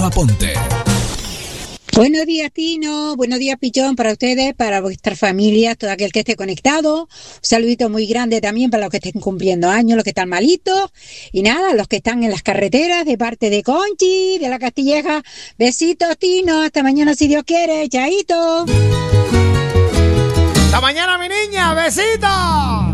Aponte. Buenos días, Tino. Buenos días, Pichón, para ustedes, para vuestras familias, todo aquel que esté conectado. Un saludito muy grande también para los que estén cumpliendo años, los que están malitos. Y nada, los que están en las carreteras, de parte de Conchi, de la Castilleja. Besitos, Tino. Hasta mañana, si Dios quiere. Chaito. Hasta mañana, mi niña. Besitos.